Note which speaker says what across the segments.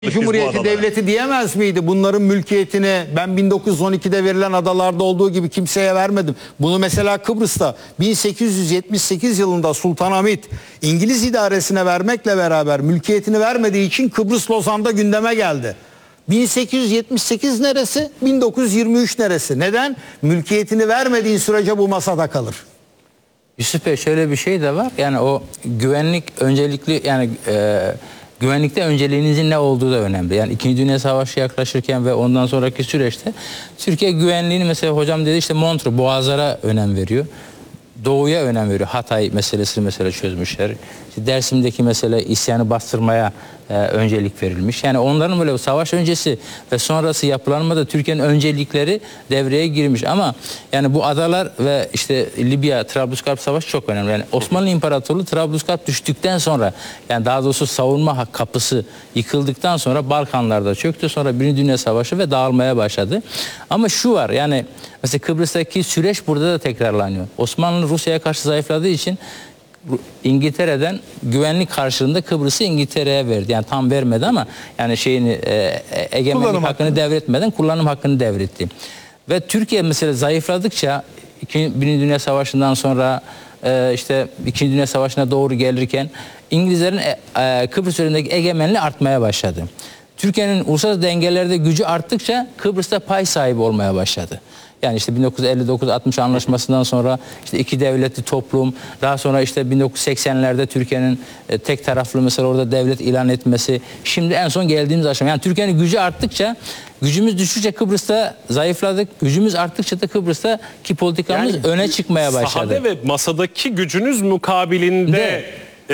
Speaker 1: Cumhuriyeti devleti diyemez miydi? Bunların mülkiyetini ben 1912'de verilen adalarda olduğu gibi kimseye vermedim. Bunu mesela Kıbrıs'ta 1878 yılında Sultanahmet İngiliz idaresine vermekle beraber mülkiyetini vermediği için Kıbrıs Lozan'da gündeme geldi. 1878 neresi? 1923 neresi? Neden? Mülkiyetini vermediğin sürece bu masada kalır.
Speaker 2: Yusuf Bey, şöyle bir şey de var. Yani o güvenlik öncelikli, yani güvenlikte önceliğinizin ne olduğu da önemli. Yani 2. Dünya Savaşı yaklaşırken ve ondan sonraki süreçte Türkiye güvenliğini, mesela hocam dedi işte Montreux, Boğazlara önem veriyor. Doğuya önem veriyor. Hatay meselesini mesela çözmüşler. İşte Dersim'deki mesele isyanı bastırmaya öncelik verilmiş. Yani onların böyle savaş öncesi ve sonrası yapılanmada Türkiye'nin öncelikleri devreye girmiş. Ama yani bu adalar ve işte Libya, Trablusgarp Savaşı çok önemli. Yani Osmanlı İmparatorluğu Trablusgarp düştükten sonra, yani daha doğrusu savunma kapısı yıkıldıktan sonra Balkanlarda çöktü. Sonra 1. Dünya Savaşı ve dağılmaya başladı. Ama şu var, yani mesela Kıbrıs'taki süreç burada da tekrarlanıyor. Osmanlı Rusya'ya karşı zayıfladığı için İngiltere'den güvenlik karşılığında Kıbrıs'ı İngiltere'ye verdi. Yani tam vermedi ama yani egemenlik
Speaker 3: kullanım
Speaker 2: hakkını devretmeden kullanım hakkını devretti. Ve Türkiye mesela zayıfladıkça 1. Dünya Savaşı'ndan sonra işte 2. Dünya Savaşı'na doğru gelirken İngilizlerin Kıbrıs üzerindeki egemenliği artmaya başladı. Türkiye'nin uluslararası dengelerde gücü arttıkça Kıbrıs'ta pay sahibi olmaya başladı. Yani işte 1959-60 anlaşmasından sonra işte iki devletli toplum, daha sonra işte 1980'lerde Türkiye'nin tek taraflı mesela orada devlet ilan etmesi, şimdi en son geldiğimiz aşama. Yani Türkiye'nin gücü arttıkça, gücümüz düştükçe Kıbrıs'ta zayıfladık, gücümüz arttıkça da Kıbrıs'ta ki politikamız yani öne çıkmaya başladı.
Speaker 3: Sahada ve masadaki gücünüz mukabilinde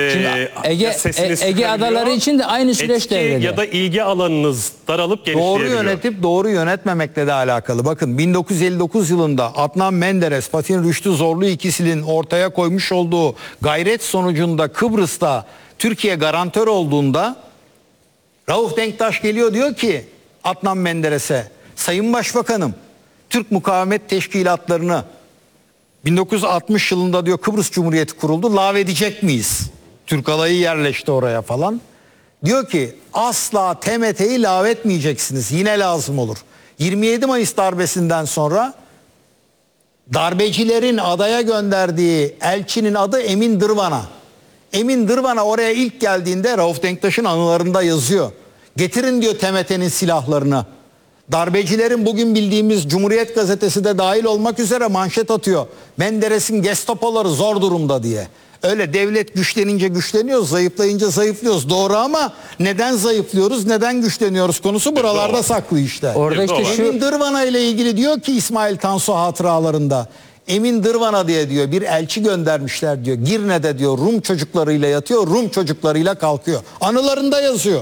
Speaker 2: Ege adaları için de aynı süreç devrede.
Speaker 3: Ya da ilgi alanınız daralıp genişleyebiliyor.
Speaker 1: Doğru yönetip doğru yönetmemekle de alakalı. Bakın 1959 yılında Adnan Menderes, Fatih Rüştü Zorlu ikisinin ortaya koymuş olduğu gayret sonucunda Kıbrıs'ta Türkiye garantör olduğunda Rauf Denktaş geliyor, diyor ki Adnan Menderes'e, Sayın Başbakanım, Türk Mukavemet Teşkilatlarını 1960 yılında diyor Kıbrıs Cumhuriyeti kuruldu, lağvedecek miyiz? Türk alayı yerleşti oraya falan. Diyor ki asla TMT'yi lağvetmeyeceksiniz, yine lazım olur. 27 Mayıs darbesinden sonra darbecilerin adaya gönderdiği elçinin adı Emin Dırvan'a. Emin Dırvan'a oraya ilk geldiğinde Rauf Denktaş'ın anılarında yazıyor. Getirin diyor TMT'nin silahlarını. Darbecilerin bugün bildiğimiz Cumhuriyet Gazetesi de dahil olmak üzere manşet atıyor. Menderes'in Gestapoları zor durumda diye. Öyle devlet güçlenince güçleniyoruz, zayıflayınca zayıflıyoruz. Doğru, ama neden zayıflıyoruz, neden güçleniyoruz konusu buralarda saklı işte.
Speaker 2: Orada işte
Speaker 1: Emin Dırvan'a ile ilgili diyor ki İsmail Tansu hatıralarında, Emin Dırvan'a diyor bir elçi göndermişler diyor. Girne'de diyor Rum çocuklarıyla yatıyor, Rum çocuklarıyla kalkıyor. Anılarında yazıyor.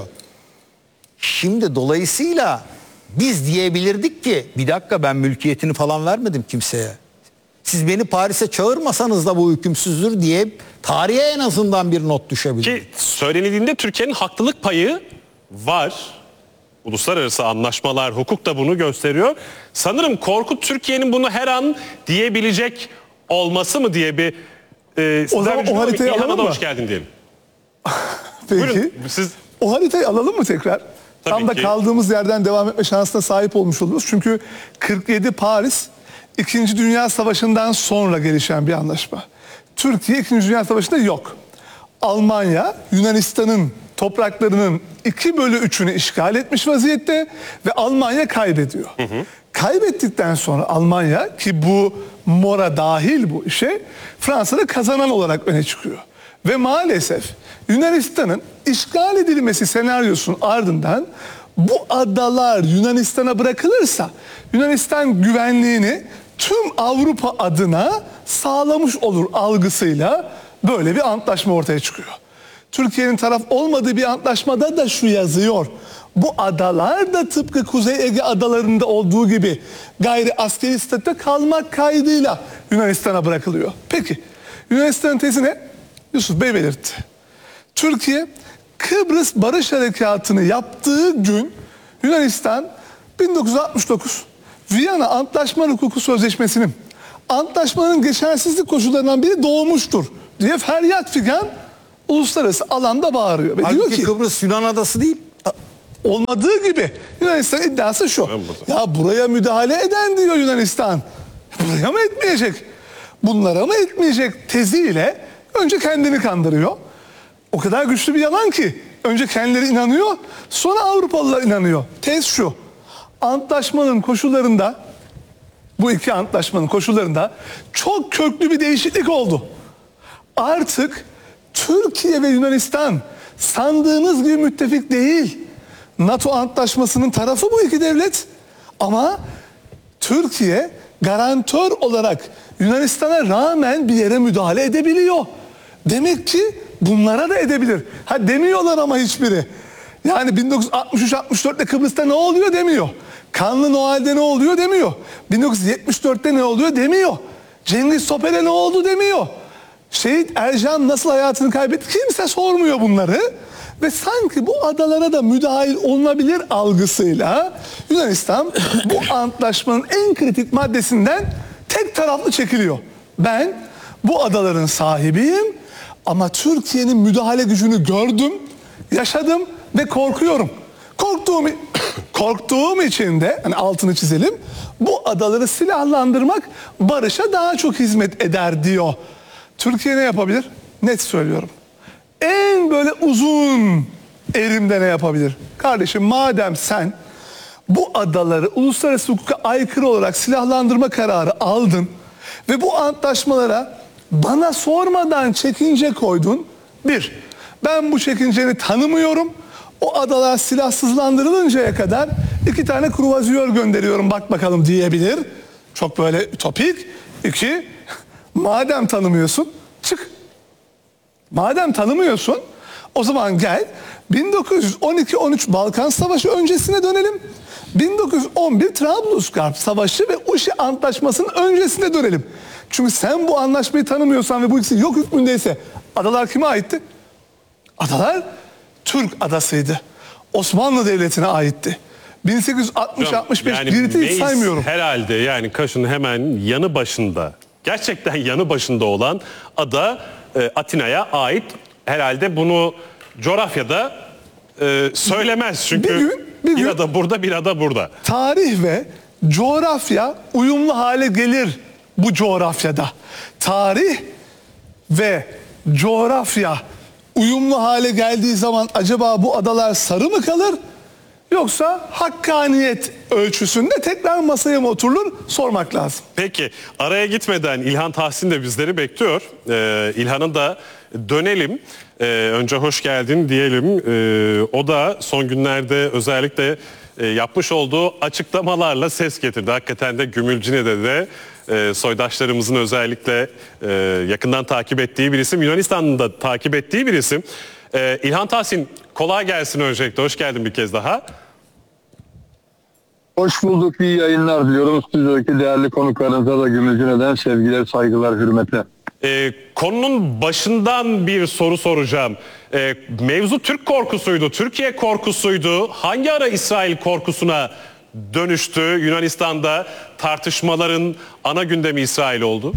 Speaker 1: Şimdi dolayısıyla biz diyebilirdik ki bir dakika, ben mülkiyetini falan vermedim kimseye. Siz beni Paris'e çağırmasanız da bu hükümsüzdür diye tarihe en azından bir not düşebilir.
Speaker 3: Ki söylenildiğinde Türkiye'nin haklılık payı var. Uluslararası anlaşmalar, hukuk da bunu gösteriyor. Sanırım korku Türkiye'nin bunu her an diyebilecek olması mı diye bir...
Speaker 4: o zaman o haritayı alalım mı?
Speaker 3: Hoş geldin diyelim.
Speaker 4: Peki.
Speaker 3: Buyurun, siz...
Speaker 4: O haritayı alalım mı tekrar?
Speaker 3: Tabii
Speaker 4: Tam da
Speaker 3: ki.
Speaker 4: kaldığımız yerden devam etme şansına sahip olmuş oluruz. Çünkü 47 Paris 2. Dünya Savaşı'ndan sonra gelişen bir anlaşma. Türkiye 2. Dünya Savaşı'nda yok. Almanya Yunanistan'ın topraklarının 2/3'ünü işgal etmiş vaziyette ve Almanya kaybediyor. Kaybettikten sonra Almanya, ki bu Mora dahil bu işe, Fransa'da kazanan olarak öne çıkıyor. Ve maalesef Yunanistan'ın işgal edilmesi senaryosunun ardından bu adalar Yunanistan'a bırakılırsa Yunanistan güvenliğini tüm Avrupa adına sağlamış olur algısıyla böyle bir antlaşma ortaya çıkıyor. Türkiye'nin taraf olmadığı bir antlaşmada da şu yazıyor: bu adalar da tıpkı Kuzey Ege adalarında olduğu gibi gayri askeri statüde kalmak kaydıyla Yunanistan'a bırakılıyor. Peki Yunanistan'ın tezi ne? Yusuf Bey belirtti. Türkiye Kıbrıs Barış Harekatı'nı yaptığı gün Yunanistan 1969 Viyana Antlaşma Hukuku Sözleşmesi'nin antlaşmanın geçersizlik koşullarından biri doğmuştur diye feryat figan uluslararası alanda bağırıyor. Ve
Speaker 1: Halbuki
Speaker 4: diyor ki
Speaker 1: Kıbrıs Yunan adası değil.
Speaker 4: olmadığı gibi Yunanistan iddiası şu. Ya buraya müdahale eden diyor Yunanistan. Buraya mı etmeyecek? Bunlara mı etmeyecek teziyle önce kendini kandırıyor. O kadar güçlü bir yalan ki önce kendileri inanıyor, sonra Avrupalılar inanıyor. Tez şu: antlaşmanın koşullarında, bu iki antlaşmanın koşullarında çok köklü bir değişiklik oldu. Artık Türkiye ve Yunanistan sandığınız gibi müttefik değil. NATO antlaşmasının tarafı bu iki devlet. Ama Türkiye garantör olarak Yunanistan'a rağmen bir yere müdahale edebiliyor. Demek ki bunlara da edebilir. Ha demiyorlar ama hiçbiri. Yani 1963-64'te Kıbrıs'ta ne oluyor demiyor. Kanlı Noel'de ne oluyor demiyor. 1974'te ne oluyor demiyor. Cengiz Soper'e ne oldu demiyor. Şehit Ercan nasıl hayatını kaybetti kimse sormuyor bunları. Ve sanki bu adalara da müdahil olunabilir algısıyla Yunanistan bu antlaşmanın en kritik maddesinden tek taraflı çekiliyor. Ben bu adaların sahibiyim ama Türkiye'nin müdahale gücünü gördüm, yaşadım ve korkuyorum. Korktuğum için de hani altını çizelim, bu adaları silahlandırmak barışa daha çok hizmet eder diyor. Türkiye ne yapabilir? Net söylüyorum. En böyle uzun erimde ne yapabilir? Kardeşim madem sen bu adaları uluslararası hukuka aykırı olarak silahlandırma kararı aldın ve bu antlaşmalara bana sormadan çekince koydun. Bir, ben bu çekinceni tanımıyorum. O adalar silahsızlandırılıncaya kadar 2 tane kruvaziyör gönderiyorum bak bakalım diyebilir. Çok böyle ütopik. 2, madem tanımıyorsun çık. Madem tanımıyorsun o zaman gel 1912-13 Balkan Savaşı öncesine dönelim. 1911 Trablusgarp Savaşı ve Uşi Antlaşması'nın öncesine dönelim. Çünkü sen bu anlaşmayı tanımıyorsan ve bu ikisi yok hükmündeyse adalar kime aitti? Adalar Türk adasıydı. Osmanlı Devleti'ne aitti. 1860-65
Speaker 3: yani
Speaker 4: Girit'i hiç
Speaker 3: Meis
Speaker 4: saymıyorum.
Speaker 3: herhalde yani Kaş'ın hemen yanı başında, gerçekten yanı başında olan ada Atina'ya ait. Herhalde bunu coğrafyada söylemez çünkü
Speaker 4: bir gün
Speaker 3: ada burada, bir ada burada.
Speaker 4: Tarih ve coğrafya uyumlu hale gelir bu coğrafyada. Tarih ve coğrafya uyumlu hale geldiği zaman acaba bu adalar sarı mı kalır? Yoksa hakkaniyet ölçüsünde tekrar masaya mı oturulur sormak lazım.
Speaker 3: Peki araya gitmeden İlhan Tahsin de bizleri bekliyor. İlhan'a da dönelim. Önce hoş geldin diyelim. O da son günlerde özellikle yapmış olduğu açıklamalarla ses getirdi. Hakikaten de Gümülcine'de de soydaşlarımızın özellikle yakından takip ettiği bir isim. Yunanistan'ın da takip ettiği bir isim. İlhan Tahsin kolay gelsin öncelikle. Hoş geldin bir kez daha.
Speaker 5: Hoş bulduk, iyi yayınlar diliyorum. Stüdyodaki değerli konuklarınıza da Gümülcine'den sevgiler, saygılar, hürmetler.
Speaker 3: Konunun başından bir soru soracağım. Mevzu Türk korkusuydu, Türkiye korkusuydu. Hangi ara İsrail korkusuna dönüştü? Yunanistan'da tartışmaların ana gündemi İsrail oldu.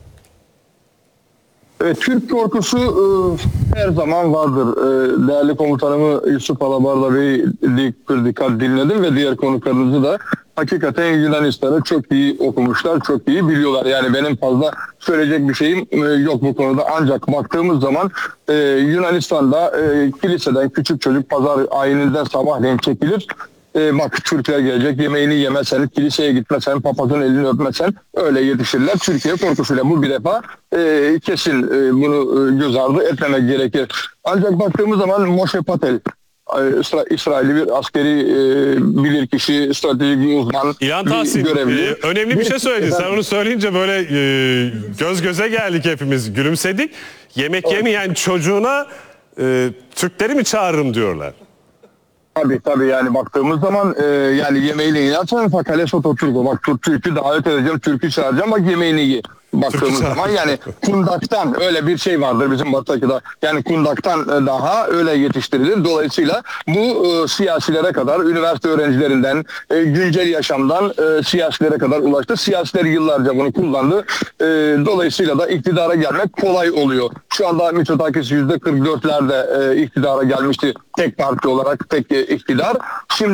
Speaker 5: Türk korkusu her zaman vardır. Değerli komutanımı Yusuf Alabarda Bey'i bir dikkat dinledim ve diğer konuklarınızı da hakikaten Yunanistan'ı çok iyi okumuşlar, çok iyi biliyorlar. Yani benim fazla söyleyecek bir şeyim yok bu konuda. Ancak baktığımız zaman Yunanistan'da kiliseden küçük çocuk pazar ayininden sabahleyin çekilir. Bak Türkler gelecek, yemeğini yemesen, kiliseye gitmesen, papazın elini öpmesen öyle yetişirler. Türkiye korkusuyla bu bir defa kesin bunu göz ardı etmemek gerekir. Ancak baktığımız zaman Moshe Patel, İsrailli bir askeri bilirkişi, stratejik bir uzman,
Speaker 3: İlhan Tahsin,
Speaker 5: görevli.
Speaker 3: önemli bir şey söyledin. Sen onu söyleyince böyle göz göze geldik hepimiz, gülümsedik. Yemek yemeyen çocuğuna Türkleri mi çağırırım diyorlar.
Speaker 5: Tabii yani baktığımız zaman yani yemeğiyle inersen fakale soto Türk'ü. Bak Türk'ü davet edeceğim, Türk'ü çağıracağım, bak yemeğini ye. baktığımız zaman. Yani kundaktan öyle bir şey vardır bizim Batı'da. Yani kundaktan daha öyle yetiştirilir. Dolayısıyla bu siyasilere kadar, üniversite öğrencilerinden, güncel yaşamdan siyasilere kadar ulaştı. Siyasiler yıllarca bunu kullandı. Dolayısıyla da iktidara gelmek kolay oluyor. Şu anda Mitsotakis %44'lerde iktidara gelmişti. Tek parti olarak tek iktidar. Şimdi